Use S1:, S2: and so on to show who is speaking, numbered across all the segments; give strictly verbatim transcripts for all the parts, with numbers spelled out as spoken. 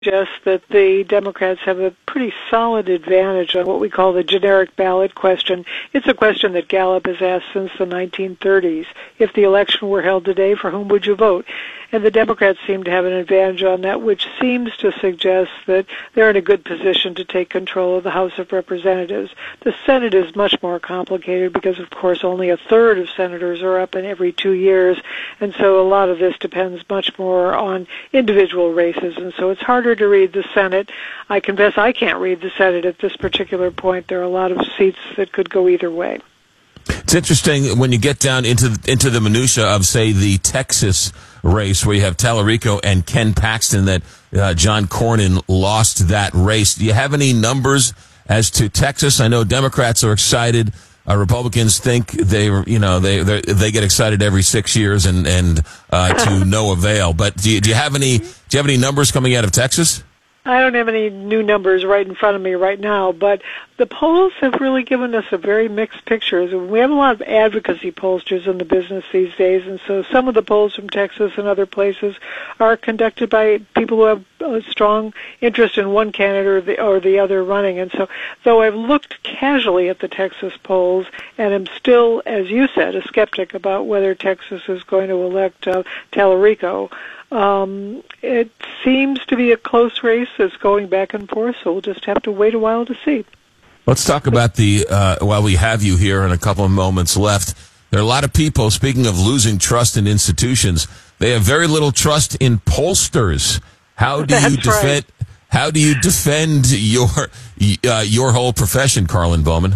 S1: suggests that the Democrats have a pretty solid advantage on what we call the generic ballot question. It's a question that Gallup has asked since the nineteen thirties. If the election were held today, for whom would you vote? And the Democrats seem to have an advantage on that, which seems to suggest that they're in a good position to take control of the House of Representatives. The Senate is much more complicated because, of course, only a third of senators are up in every two years, and so a lot of this depends much more on individual races, and so it's harder to read the Senate. I confess I can't read the Senate at this particular point. There are a lot of seats that could go either way.
S2: It's interesting when you get down into into the minutia of, say, the Texas race, where you have Tallarico and Ken Paxton, that uh, John Cornyn lost that race. Do you have any numbers as to Texas? I know Democrats are excited. Uh, Republicans think they, you know, they they get excited every six years and and uh, to no avail. But do you, do you have any do you have any numbers coming out of Texas?
S1: I don't have any new numbers right in front of me right now, but the polls have really given us a very mixed picture. We have a lot of advocacy pollsters in the business these days, and so some of the polls from Texas and other places are conducted by people who have a strong interest in one candidate or the, or the other running. And so, though I've looked casually at the Texas polls and am still, as you said, a skeptic about whether Texas is going to elect uh, Tallarico, Um, it seems to be a close race that's going back and forth, so we'll just have to wait a while to see.
S2: Let's talk about the, uh, while we have you here and a couple of moments left, there are a lot of people, speaking of losing trust in institutions, they have very little trust in pollsters. How do you defend,
S1: right.
S2: how do you defend your, uh, your whole profession, Karlyn Bowman?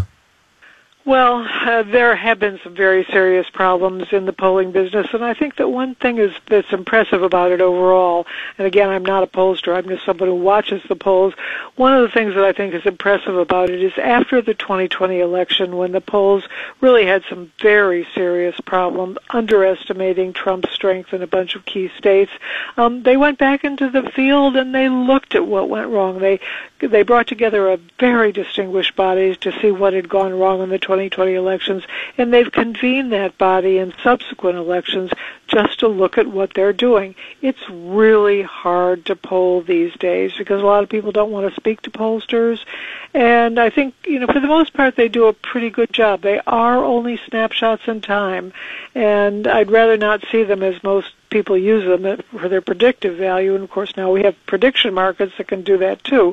S1: Well, uh, there have been some very serious problems in the polling business, and I think that one thing is that's impressive about it overall, and again, I'm not a pollster, I'm just someone who watches the polls. One of the things that I think is impressive about it is after the twenty twenty election, when the polls really had some very serious problems, underestimating Trump's strength in a bunch of key states, um, they went back into the field and they looked at what went wrong. They they brought together a very distinguished body to see what had gone wrong in the twenty twenty elections, and they've convened that body in subsequent elections just to look at what they're doing. It's really hard to poll these days because a lot of people don't want to speak to pollsters, and I think, you know, for the most part, they do a pretty good job. They are only snapshots in time, and I'd rather not see them as most people use them for their predictive value, and of course now we have prediction markets that can do that too.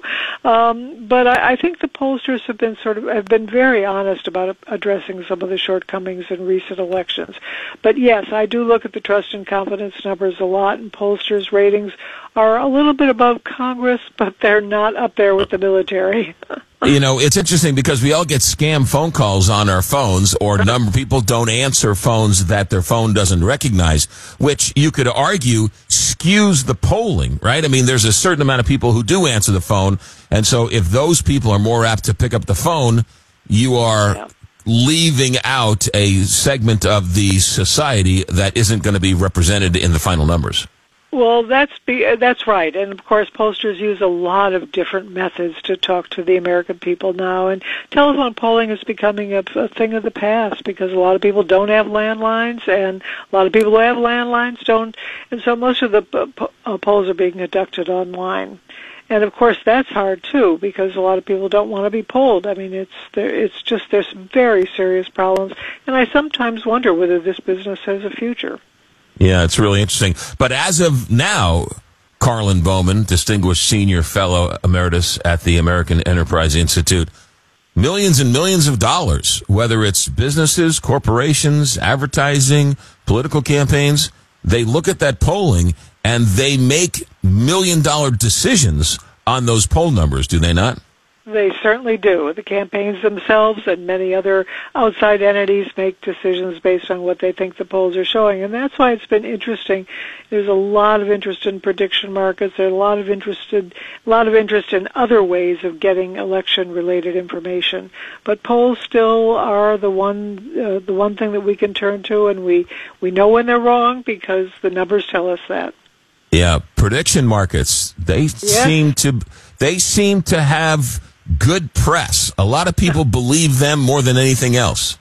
S1: Um, but I, I think the pollsters have been sort of have been very honest about addressing some of the shortcomings in recent elections. But yes, I do look at the trust and confidence numbers a lot, and pollsters' ratings are a little bit above Congress, but they're not up there with the military.
S2: You know, it's interesting because we all get scam phone calls on our phones, or number people don't answer phones that their phone doesn't recognize, which you could argue skews the polling, right? I mean, there's a certain amount of people who do answer the phone, and so if those people are more apt to pick up the phone, you are yeah. leaving out a segment of the society that isn't going to be represented in the final numbers.
S1: Well, that's be, that's right, and of course pollsters use a lot of different methods to talk to the American people now, and telephone polling is becoming a, a thing of the past because a lot of people don't have landlines, and a lot of people who have landlines don't, and so most of the uh, polls are being conducted online. And of course that's hard too because a lot of people don't want to be polled. I mean, it's there, it's just there's some very serious problems, and I sometimes wonder whether this business has a future.
S2: Yeah, it's really interesting. But as of now, Karlyn Bowman, Distinguished Senior Fellow Emeritus at the American Enterprise Institute, millions and millions of dollars, whether it's businesses, corporations, advertising, political campaigns, they look at that polling and they make million-dollar decisions on those poll numbers, do they not?
S1: They certainly do. The campaigns themselves and many other outside entities make decisions based on what they think the polls are showing, and that's why it's been interesting. There's a lot of interest in prediction markets. There's a lot of interest in, a lot of interest in other ways of getting election-related information. But polls still are the one uh, the one thing that we can turn to, and we we know when they're wrong because the numbers tell us that.
S2: Yeah, prediction markets. They yes. seem to they seem to have good press. A lot of people believe them more than anything else.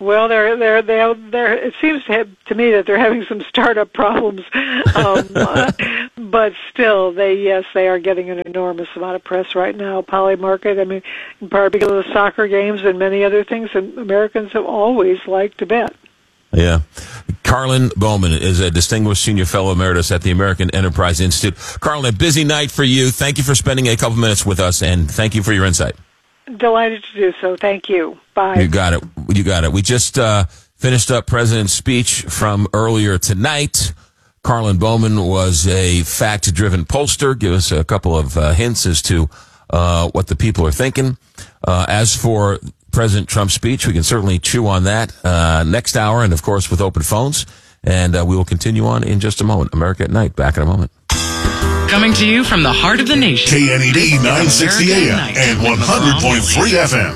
S1: Well, they're they're they're, they're it seems to, have, to me that they're having some startup problems, um, uh, but still, they yes, they are getting an enormous amount of press right now. Polymarket, I mean, in part because of the soccer games and many other things, and Americans have always liked to bet.
S2: Yeah. Carlin Bowman is a distinguished senior fellow emeritus at the American Enterprise Institute. Carlin, a busy night for you. Thank you for spending a couple minutes with us, and thank you for your insight.
S1: Delighted to do so. Thank you. Bye.
S2: You got it. You got it. We just uh, finished up President's speech from earlier tonight. Carlin Bowman was a fact-driven pollster. Give us a couple of uh, hints as to uh, what the people are thinking. Uh, as for President Trump's speech, we can certainly chew on that uh, next hour, and of course with open phones. And uh, we will continue on in just a moment. America at Night. Back in a moment.
S3: Coming to you from the heart of the nation.
S4: K N E D nine sixty A M and one hundred point three F M.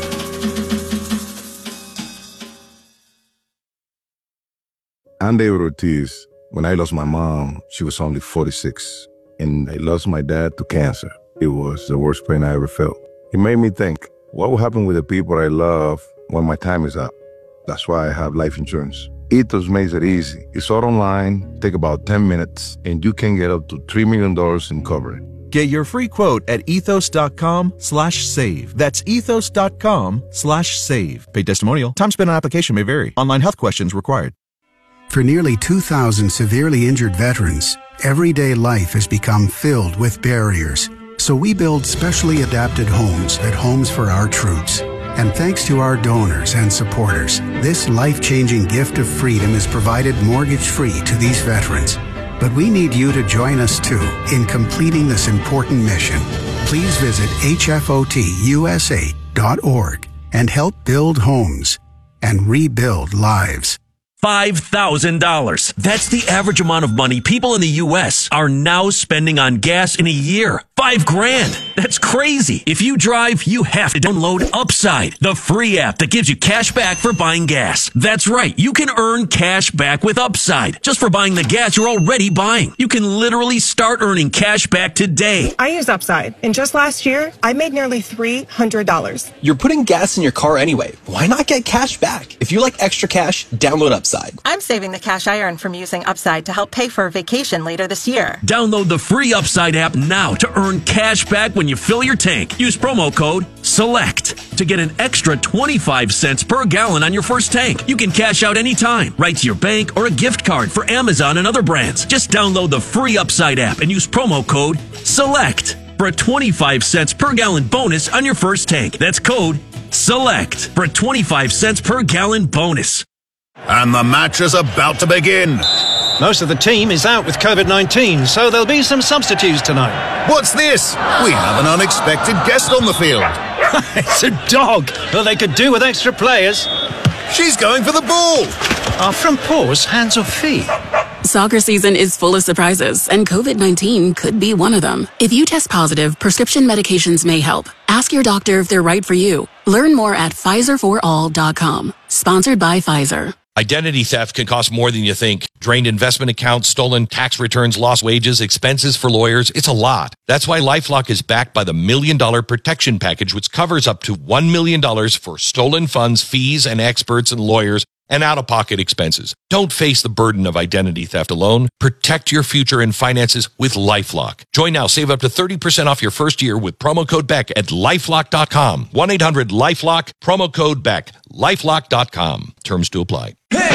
S5: I'm David Ortiz. When I lost my mom, she was only forty-six. And I lost my dad to cancer. It was the worst pain I ever felt. It made me think, what will happen with the people I love when my time is up? That's why I have life insurance. Ethos makes it easy. It's all online, take about ten minutes, and you can get up to three million dollars in coverage.
S6: Get your free quote at ethos.com slash save. That's ethos.com slash save. Paid testimonial. Time spent on application may vary. Online health questions required.
S7: For nearly two thousand severely injured veterans, everyday life has become filled with barriers. So we build specially adapted homes at Homes for Our Troops. And thanks to our donors and supporters, this life-changing gift of freedom is provided mortgage-free to these veterans. But we need you to join us, too, in completing this important mission. Please visit H F O T U S A dot org and help build homes and rebuild lives.
S8: five thousand dollars. That's the average amount of money people in the U S are now spending on gas in a year. Five grand. That's crazy. If you drive, you have to download Upside, the free app that gives you cash back for buying gas. That's right. You can earn cash back with Upside just for buying the gas you're already buying. You can literally start earning cash back today.
S9: I use Upside, and just last year, I made nearly three hundred dollars.
S10: You're putting gas in your car anyway. Why not get cash back? If you like extra cash, download Upside.
S11: I'm saving the cash I earn from using Upside to help pay for a vacation later this year.
S8: Download the free Upside app now to earn cash back when you fill your tank. Use promo code SELECT to get an extra twenty-five cents per gallon on your first tank. You can cash out anytime, right to your bank or a gift card for Amazon and other brands. Just download the free Upside app and use promo code SELECT for a twenty-five cents per gallon bonus on your first tank. That's code SELECT for a twenty-five cents per gallon bonus.
S4: And the match is about to begin.
S12: Most of the team is out with COVID nineteen, so there'll be some substitutes tonight.
S4: What's this? We have an unexpected guest on the field.
S12: It's a dog. Well, they could do with extra players.
S4: She's going for the ball.
S12: Are front paws hands or feet?
S13: Soccer season is full of surprises, and COVID nineteen could be one of them. If you test positive, prescription medications may help. Ask your doctor if they're right for you. Learn more at Pfizer for all dot com. Sponsored by Pfizer.
S14: Identity theft can cost more than you think. Drained investment accounts, stolen tax returns, lost wages, expenses for lawyers. It's a lot. That's why LifeLock is backed by the Million Dollar Protection Package, which covers up to one million dollars for stolen funds, fees, and experts and lawyers, and out-of-pocket expenses. Don't face the burden of identity theft alone. Protect your future and finances with LifeLock. Join now. Save up to thirty percent off your first year with promo code Beck at lifelock dot com. one eight hundred lifelock, promo code Beck. lifelock dot com. Terms to apply.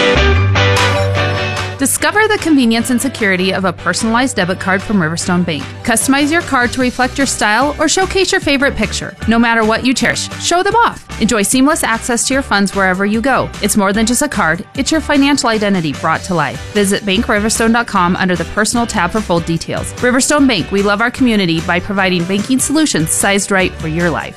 S15: Discover the convenience and security of a personalized debit card from Riverstone Bank. Customize your card to reflect your style or showcase your favorite picture. No matter what you cherish, show them off. Enjoy seamless access to your funds wherever you go. It's more than just a card, it's your financial identity brought to life. Visit bank riverstone dot com under the Personal tab for full details. Riverstone Bank, we love our community by providing banking solutions sized right for your life.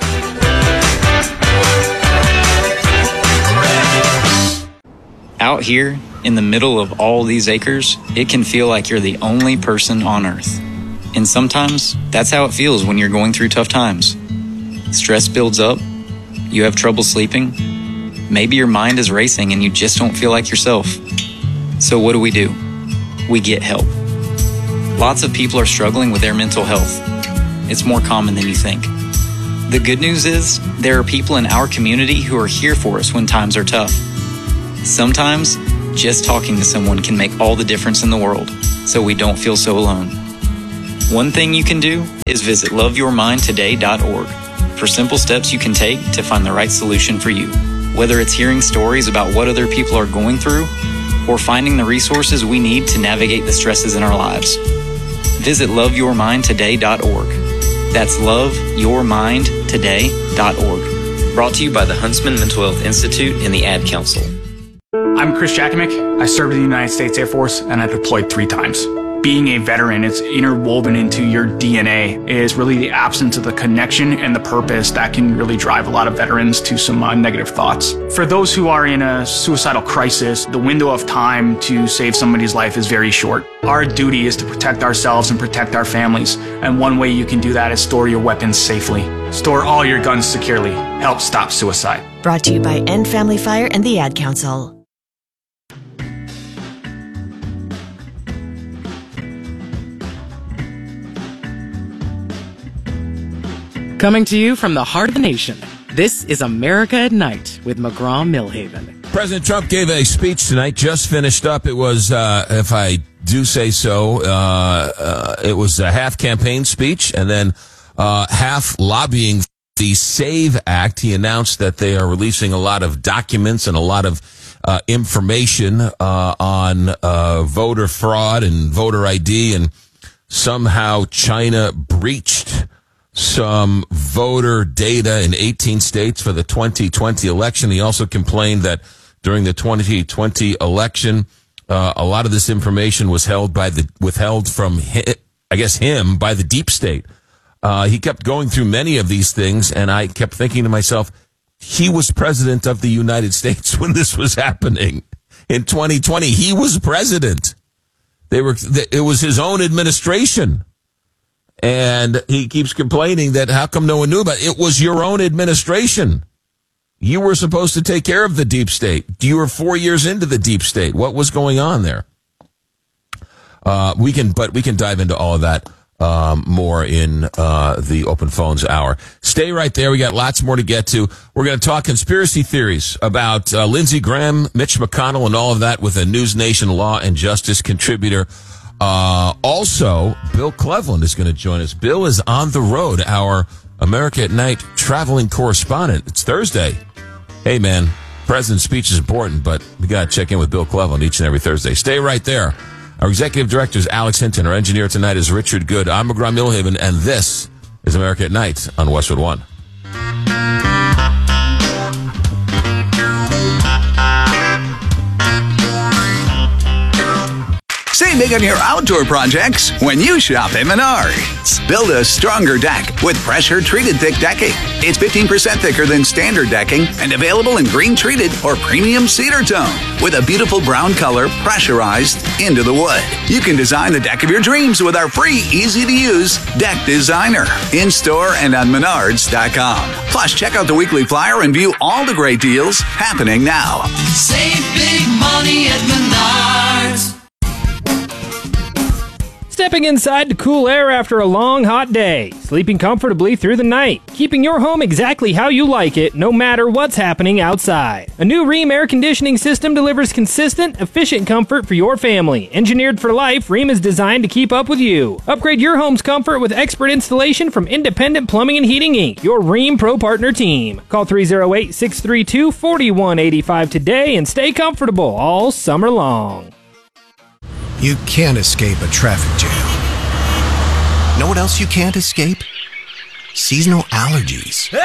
S16: Out here, in the middle of all these acres, it can feel like you're the only person on Earth. And sometimes, that's how it feels when you're going through tough times. Stress builds up, you have trouble sleeping, maybe your mind is racing and you just don't feel like yourself. So what do we do? We get help. Lots of people are struggling with their mental health. It's more common than you think. The good news is, there are people in our community who are here for us when times are tough. Sometimes, just talking to someone can make all the difference in the world, so we don't feel so alone. One thing you can do is visit love your mind today dot org for simple steps you can take to find the right solution for you. Whether it's hearing stories about what other people are going through, or finding the resources we need to navigate the stresses in our lives. Visit love your mind today dot org. That's love your mind today dot org. Brought to you by the Huntsman Mental Health Institute and the Ad Council.
S17: I'm Chris Jakimick. I served in the United States Air Force and I deployed three times. Being a veteran, it's interwoven into your D N A. It is really the absence of the connection and the purpose that can really drive a lot of veterans to some uh, negative thoughts. For those who are in a suicidal crisis, the window of time to save somebody's life is very short. Our duty is to protect ourselves and protect our families. And one way you can do that is store your weapons safely. Store all your guns securely. Help stop suicide.
S18: Brought to you by End Family Fire and the Ad Council.
S3: Coming to you from the heart of the nation, this is America at Night with McGraw-Millhaven.
S2: President Trump gave a speech tonight, just finished up. It was, uh, if I do say so, uh, uh, it was a half campaign speech and then uh, half lobbying the SAVE Act. He announced that they are releasing a lot of documents and a lot of uh, information uh, on uh, voter fraud and voter I D, and somehow China breached some voter data in eighteen states for the twenty twenty election. He also complained that during the twenty twenty election, uh, a lot of this information was held by the withheld from, hi, I guess, him by the deep state. Uh, he kept going through many of these things, and I kept thinking to myself, he was president of the United States when this was happening in twenty twenty. He was president. They were. It was his own administration. And he keeps complaining that how come no one knew about it? It was your own administration. You were supposed to take care of the deep state. You were four years into the deep state. What was going on there? Uh, we can, but we can dive into all of that um, more in uh, the Open Phones Hour. Stay right there. We got lots more to get to. We're going to talk conspiracy theories about uh, Lindsey Graham, Mitch McConnell, and all of that with a News Nation Law and Justice contributor. Uh, also, Bill Cleveland is going to join us. Bill is on the road, our America at Night traveling correspondent. It's Thursday. Hey, man, President's speech is important, but we got to check in with Bill Cleveland each and every Thursday. Stay right there. Our executive director is Alex Hinton. Our engineer tonight is Richard Good. I'm McGraw-Millhaven, and this is America at Night on Westwood One.
S19: Save big on your outdoor projects when you shop at Menards. Build a stronger deck with pressure-treated thick decking. It's fifteen percent thicker than standard decking and available in green-treated or premium cedar tone with a beautiful brown color pressurized into the wood. You can design the deck of your dreams with our free, easy-to-use Deck Designer in-store and on Menards dot com. Plus, check out the weekly flyer and view all the great deals happening now.
S20: Save big money at Menards.
S21: Stepping inside to cool air after a long, hot day. Sleeping comfortably through the night. Keeping your home exactly how you like it, no matter what's happening outside. A new Rheem air conditioning system delivers consistent, efficient comfort for your family. Engineered for life, Rheem is designed to keep up with you. Upgrade your home's comfort with expert installation from Independent Plumbing and Heating Incorporated, your Rheem Pro Partner team. Call three oh eight, six three two, four one eight five today and stay comfortable all summer long.
S22: You can't escape a traffic jam. Know what else you can't escape? Seasonal allergies.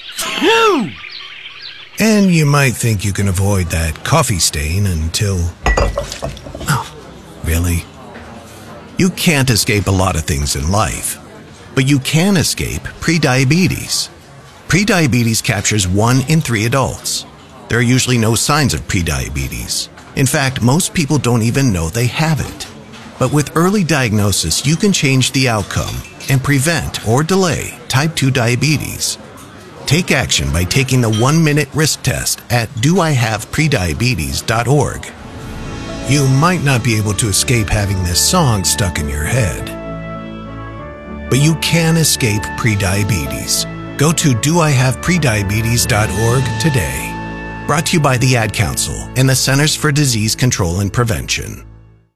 S22: And you might think you can avoid that coffee stain until... Oh, really? You can't escape a lot of things in life, but you can escape prediabetes. Prediabetes captures one in three adults. There are usually no signs of prediabetes. In fact, most people don't even know they have it. But with early diagnosis, you can change the outcome and prevent or delay type two diabetes. Take action by taking the one-minute risk test at do I have prediabetes dot org. You might not be able to escape having this song stuck in your head, but you can escape prediabetes. Go to do I have prediabetes dot org today. Brought to you by the Ad Council and the Centers for Disease Control and Prevention.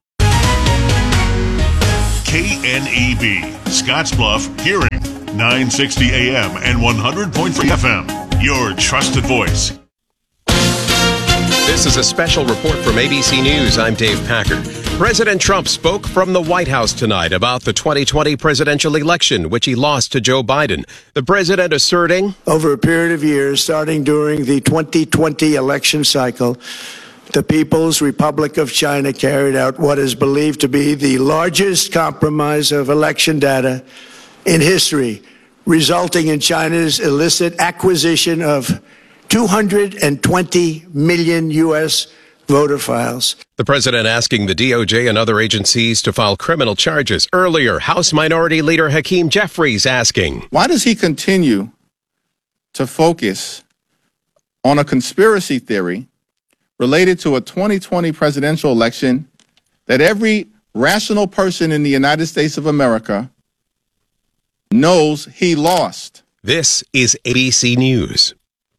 S4: K N E B, Scottsbluff, Hearing, nine sixty A M and one hundred point three F M. Your trusted voice.
S1: This is a special report from A B C News. I'm Dave Packer. President Trump spoke from the White House tonight about the twenty twenty presidential election, which he lost to Joe Biden. The president asserting,
S5: over a period of years, starting during the twenty twenty election cycle, the People's Republic of China carried out what is believed to be the largest compromise of election data in history, resulting in China's illicit acquisition of two hundred twenty million U S voter files.
S1: The president asking the D O J and other agencies to file criminal charges. Earlier, House Minority Leader Hakeem Jeffries asking,
S23: why does he continue to focus on a conspiracy theory related to a twenty twenty presidential election that every rational person in the United States of America knows he lost?
S1: This is A B C News.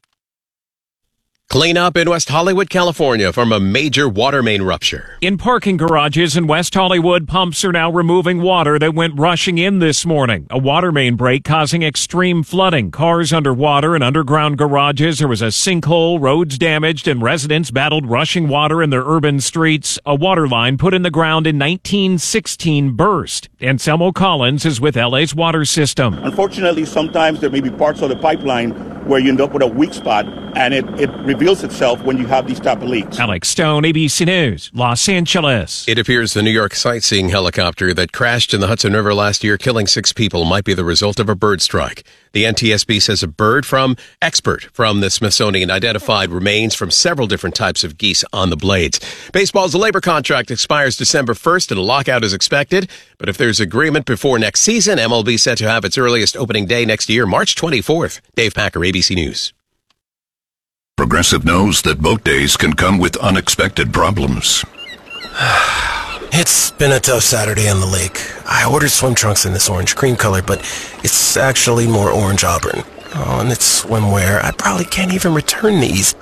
S1: Clean up in West Hollywood, California from a major water main rupture.
S24: In parking garages in West Hollywood, pumps are now removing water that went rushing in this morning. A water main break causing extreme flooding. Cars underwater and underground garages. There was a sinkhole, roads damaged, and residents battled rushing water in their urban streets. A water line put in the ground in nineteen sixteen burst. Anselmo Collins is with L A's water system.
S25: Unfortunately, sometimes there may be parts of the pipeline where you end up with a weak spot, and it, it reveals itself when you have these type of leaks.
S24: Alex Stone, A B C News, Los Angeles.
S1: It appears the New York sightseeing helicopter that crashed in the Hudson River last year, killing six people, might be the result of a bird strike. The N T S B says a bird from expert from the Smithsonian identified remains from several different types of geese on the blades. Baseball's labor contract expires December first and a lockout is expected. But if there's agreement before next season, M L B set to have its earliest opening day next year, March twenty-fourth. Dave Packer, A B C News.
S4: Progressive knows that boat days can come with unexpected problems.
S26: It's been a tough Saturday on the lake. I ordered swim trunks in this orange cream color, but it's actually more orange auburn. Oh, and it's swimwear. I probably can't even return these.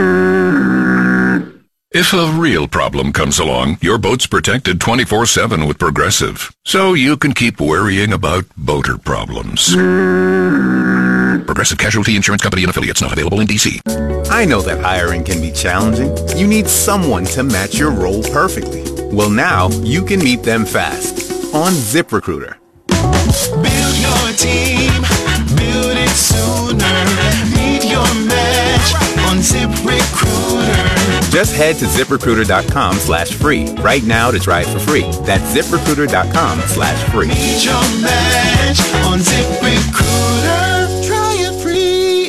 S4: If a real problem comes along, your boat's protected twenty-four seven with Progressive, so you can keep worrying about boater problems. Progressive Casualty Insurance Company and Affiliates, not available in D C.
S27: I know that hiring can be challenging. You need someone to match your role perfectly. Well, now you can meet them fast on ZipRecruiter.
S20: Build your team, build it sooner. Meet your match on ZipRecruiter.
S27: Just head to ZipRecruiter.com slash free right now to try it for free. That's ZipRecruiter.com slash free.
S20: Meet your match on ZipRecruiter. Try it free.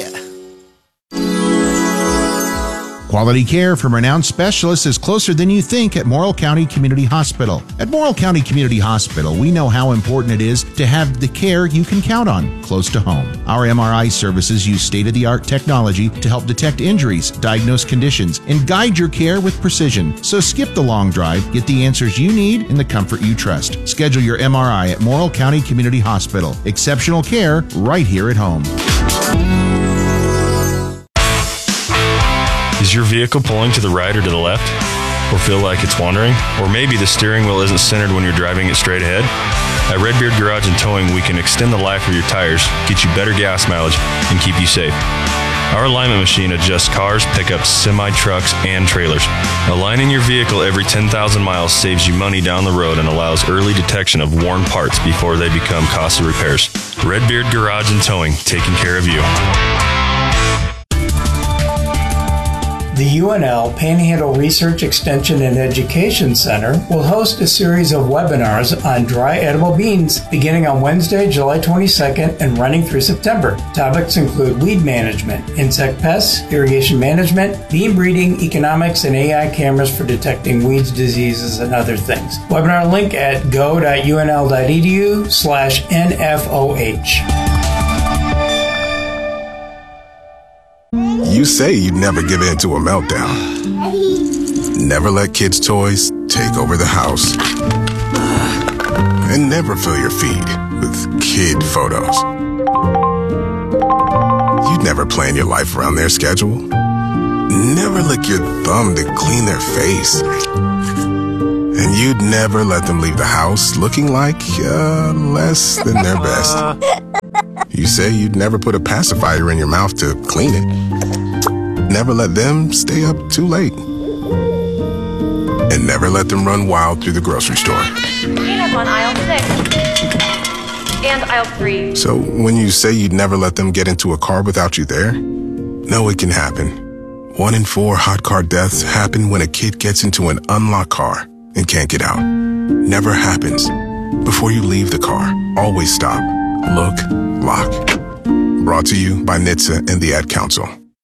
S28: Quality care from renowned specialists is closer than you think at Morrill County Community Hospital. At Morrill County Community Hospital, we know how important it is to have the care you can count on close to home. Our M R I services use state-of-the-art technology to help detect injuries, diagnose conditions, and guide your care with precision. So skip the long drive, get the answers you need in the comfort you trust. Schedule your M R I at Morrill County Community Hospital. Exceptional care right here at home.
S29: Is your vehicle pulling to the right or to the left? Or feel like it's wandering? Or maybe the steering wheel isn't centered when you're driving it straight ahead? At Redbeard Garage and Towing, we can extend the life of your tires, get you better gas mileage, and keep you safe. Our alignment machine adjusts cars, pickups, semi-trucks, and trailers. Aligning your vehicle every ten thousand miles saves you money down the road and allows early detection of worn parts before they become costly repairs. Redbeard Garage and Towing, taking care of you.
S30: The U N L Panhandle Research Extension and Education Center will host a series of webinars on dry edible beans beginning on Wednesday, July twenty-second and running through September. Topics include weed management, insect pests, irrigation management, bean breeding, economics, and A I cameras for detecting weeds, diseases, and other things. Webinar link at go.unl.edu slash NFOH.
S31: You say you'd never give in to a meltdown. Never let kids' toys take over the house. And never fill your feed with kid photos. never plan your life around their schedule. Never lick your thumb to clean their face. And you'd never let them leave the house looking like uh, less than their best. You say you'd never put a pacifier in your mouth to clean it. Never let them stay up too late. And never let them run wild through the grocery store.
S6: Peanuts on aisle six. And aisle three.
S31: So when you say you'd never let them get into a car without you there, no, it can happen. One in four hot car deaths happen when a kid gets into an unlocked car and can't get out. Never happens. Before you leave the car, always stop, look, lock. Brought to you by N H T S A and the Ad Council.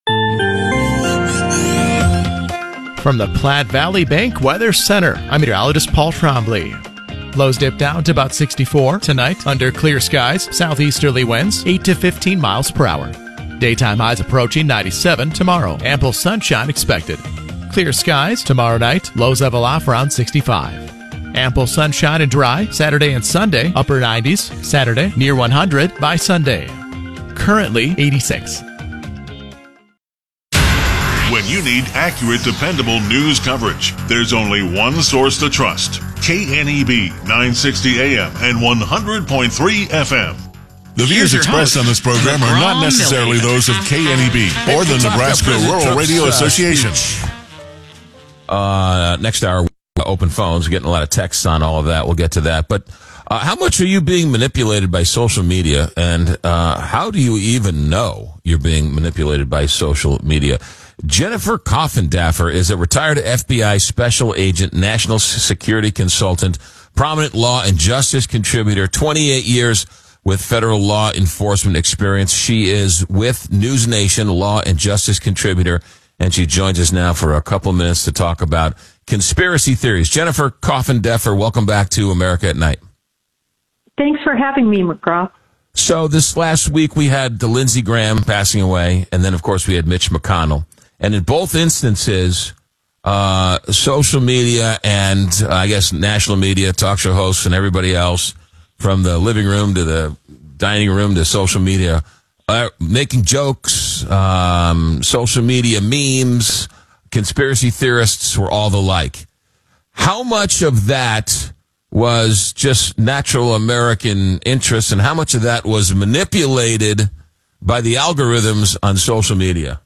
S7: From the Platte Valley Bank Weather Center, I'm meteorologist Paul Trombley. Lows dip down to about sixty-four tonight under clear skies, southeasterly winds eight to fifteen miles per hour. Daytime highs approaching ninety-seven tomorrow. Ample sunshine expected. Clear skies tomorrow night, lows level off around sixty-five. Ample sunshine and dry Saturday and Sunday, upper nineties. Saturday, near one hundred by Sunday. Currently eighty-six.
S8: When you need accurate, dependable news coverage, there's only one source to trust. K N E B, nine sixty A M and one hundred point three F M.
S9: The views expressed on this program are not necessarily those of K N E B or the Nebraska Rural Radio Association.
S2: Uh, next hour, open phones. We're getting a lot of texts on all of that. We'll get to that. But uh, how much are you being manipulated by social media, and uh, how do you even know you're being manipulated by social media? Jennifer Coffindaffer is a retired F B I special agent, national security consultant, prominent law and justice contributor, twenty-eight years with federal law enforcement experience. She is with News Nation, law and justice contributor, and she joins us now for a couple minutes to talk about conspiracy theories. Jennifer Coffindaffer, welcome back to America at Night.
S10: Thanks for having me, McGraw.
S2: So this last week we had the Lindsey Graham passing away, and then, of course, we had Mitch McConnell. And in both instances, uh, social media and, uh, I guess, national media, talk show hosts and everybody else, from the living room to the dining room to social media, uh, making jokes, um, social media memes, conspiracy theorists were all the like. How much of that was just natural American interest, and how much of that was manipulated by the algorithms on social media?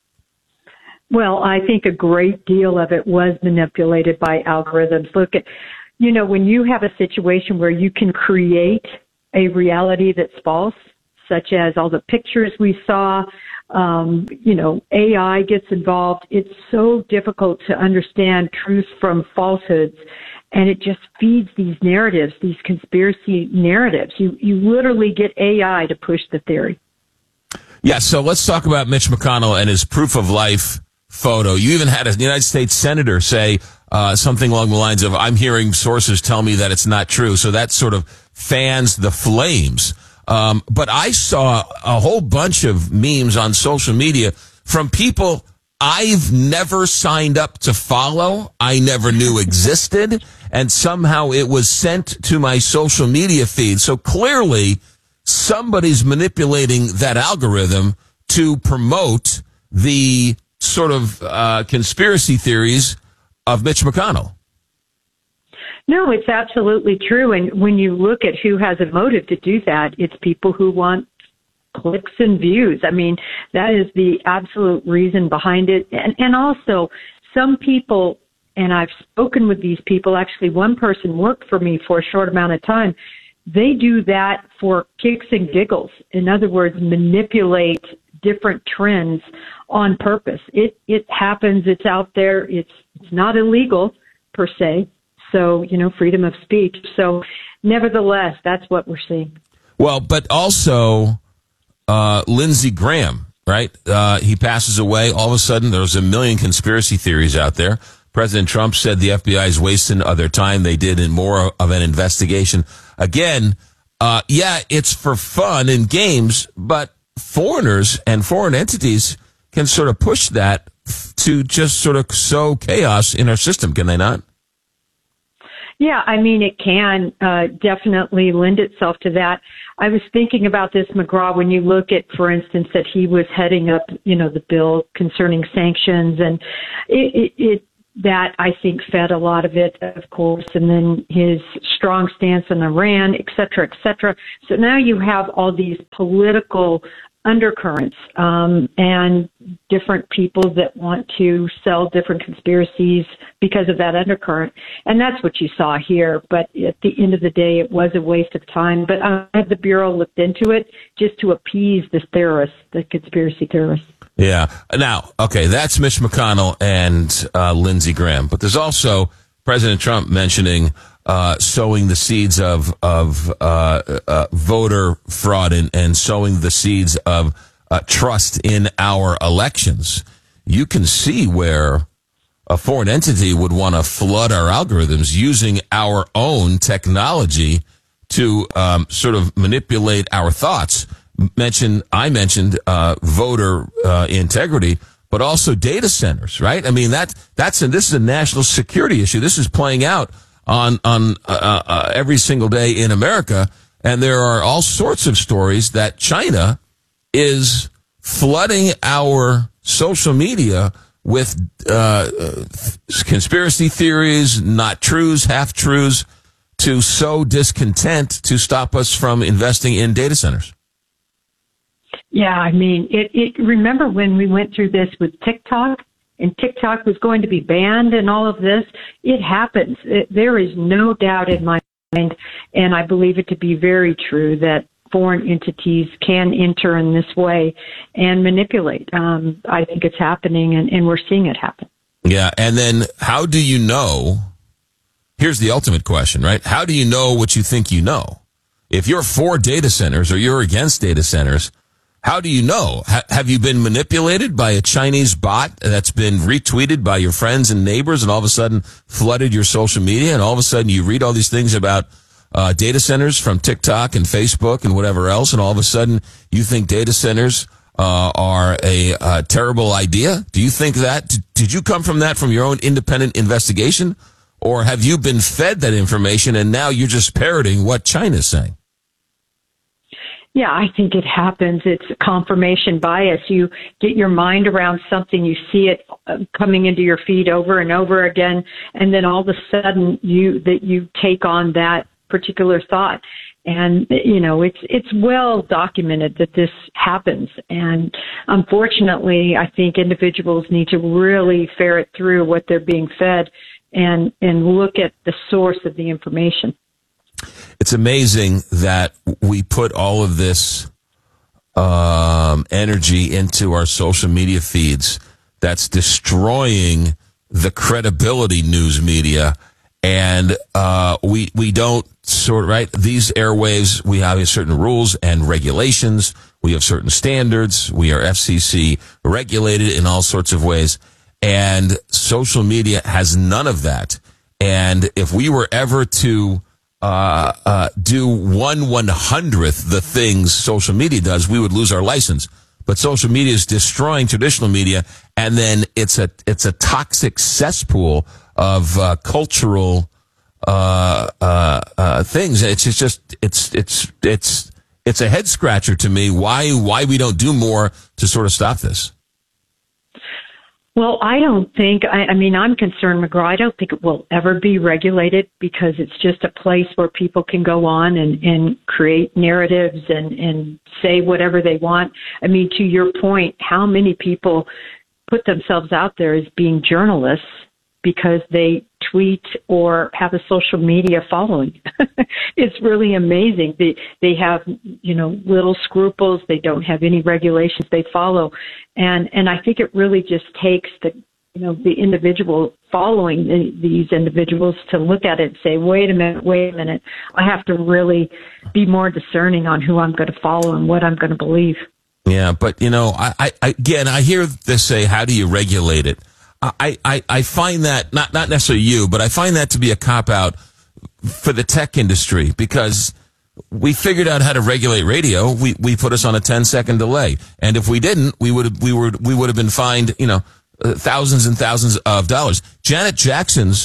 S10: Well, I think a great deal of it was manipulated by algorithms. Look at, you know, when you have a situation where you can create a reality that's false, such as all the pictures we saw, um, you know, A I gets involved. It's so difficult to understand truth from falsehoods, and it just feeds these narratives, these conspiracy narratives. You, you literally get A I to push the theory.
S2: Yeah, so let's talk about Mitch McConnell and his proof of life photo. You even had a United States senator say uh, something along the lines of, I'm hearing sources tell me that it's not true. So that sort of fans the flames. Um, but I saw a whole bunch of memes on social media from people I've never signed up to follow, I never knew existed, and somehow it was sent to my social media feed. So clearly somebody's manipulating that algorithm to promote the sort of uh, conspiracy theories of Mitch McConnell.
S10: No, it's absolutely true. And when you look at who has a motive to do that, it's people who want clicks and views. I mean, that is the absolute reason behind it. And, and also, some people, and I've spoken with these people, actually one person worked for me for a short amount of time, they do that for kicks and giggles. In other words, manipulate different trends on purpose. It it happens. It's out there. It's it's not illegal per se. So, you know, freedom of speech. So, nevertheless, that's what we're seeing.
S2: Well, but also uh, Lindsey Graham, right? Uh, he passes away. All of a sudden, there's a million conspiracy theories out there. President Trump said the F B I is wasting their time. They did in more of an investigation. Again, uh, yeah, it's for fun and games, but foreigners and foreign entities can sort of push that to just sort of sow chaos in our system, can they not?
S10: Yeah, I mean, it can uh, definitely lend itself to that. I was thinking about this, McGraw, when you look at, for instance, that he was heading up, you know, the bill concerning sanctions, and it, it, it that I think fed a lot of it, of course, and then his strong stance on Iran, et cetera, et cetera. So now you have all these political undercurrents um, and different people that want to sell different conspiracies because of that undercurrent. And that's what you saw here. But at the end of the day, it was a waste of time. But uh, the Bureau looked into it just to appease the theorists, the conspiracy theorists.
S2: Yeah. Now, okay, that's Mitch McConnell and uh, Lindsey Graham. But there's also President Trump mentioning uh, sowing the seeds of of uh, uh, voter fraud and, and sowing the seeds of uh, trust in our elections. You can see where a foreign entity would want to flood our algorithms using our own technology to um, sort of manipulate our thoughts. Mentioned, I mentioned uh, voter uh, integrity, but also data centers, right? I mean, that that's a, this is a national security issue. This is playing out on on uh, uh, every single day in America, and there are all sorts of stories that China is flooding our social media with uh, conspiracy theories, not truths, half truths, to sow discontent to stop us from investing in data centers.
S10: Yeah, I mean, it, it, remember when we went through this with TikTok and TikTok was going to be banned and all of this? It happens. It, there is no doubt in my mind, and I believe it to be very true, that foreign entities can enter in this way and manipulate. Um, I think it's happening, and, and we're seeing it happen.
S2: Yeah, and then how do you know? Here's the ultimate question, right? How do you know what you think you know? If you're for data centers or you're against data centers, how do you know? Ha- have you been manipulated by a Chinese bot that's been retweeted by your friends and neighbors and all of a sudden flooded your social media, and all of a sudden you read all these things about uh, data centers from TikTok and Facebook and whatever else, and all of a sudden you think data centers uh, are a uh, terrible idea? Do you think that? Did, did you come from that from your own independent investigation? Or have you been fed that information and now you're just parroting what China's saying?
S10: Yeah, I think it happens. It's confirmation bias. You get your mind around something, you see it coming into your feed over and over again, and then all of a sudden you that you take on that particular thought. And, you know, it's it's well documented that this happens. And unfortunately, I think individuals need to really ferret through what they're being fed and and look at the source of the information.
S2: It's amazing that we put all of this um, energy into our social media feeds that's destroying the credibility news media. And uh, we we don't sort of, right, these airwaves, we have certain rules and regulations. We have certain standards. We are F C C regulated in all sorts of ways. And social media has none of that. And if we were ever to uh, uh, do one one hundredth the things social media does, we would lose our license. But social media is destroying traditional media, and then it's a it's a toxic cesspool of uh, cultural uh, uh, uh, things. It's just, just it's it's it's it's a head scratcher to me. Why why we don't do more to sort of stop this?
S10: Well, I don't think, I, I mean, I'm concerned, McGraw, I don't think it will ever be regulated because it's just a place where people can go on and, and create narratives and, and say whatever they want. I mean, to your point, how many people put themselves out there as being journalists because they tweet or have a social media following? It's really amazing. They they have, you know, little scruples. They don't have any regulations they follow. And and I think it really just takes the, you know, the individual following the, these individuals to look at it and say, wait a minute, wait a minute. I have to really be more discerning on who I'm going to follow and what I'm going to believe.
S2: Yeah, but, you know, I, I again, I hear this say, how do you regulate it? I, I, I find that, not, not necessarily you, but I find that to be a cop-out for the tech industry, because we figured out how to regulate radio. We, we put us on a ten second delay. And if we didn't, we would, we were, we would have been fined, you know, uh, thousands and thousands of dollars. Janet Jackson's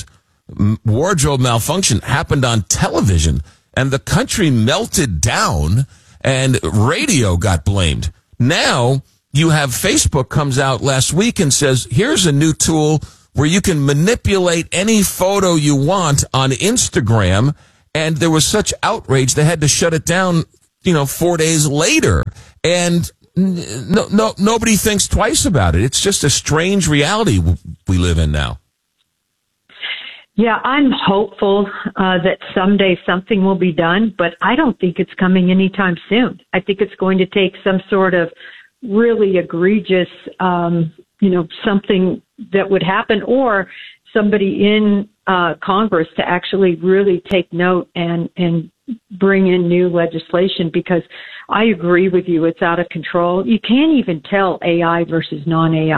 S2: wardrobe malfunction happened on television, and the country melted down, and radio got blamed. Now you have Facebook comes out last week and says, here's a new tool where you can manipulate any photo you want on Instagram, and there was such outrage they had to shut it down, you know, four days later. And no, no, nobody thinks twice about it. It's just a strange reality we live in now.
S10: Yeah, I'm hopeful uh, that someday something will be done, but I don't think it's coming anytime soon. I think it's going to take some sort of really egregious, um, you know, something that would happen, or somebody in uh, Congress to actually really take note and, and bring in new legislation, because I agree with you. It's out of control. You can't even tell A I versus non-A I.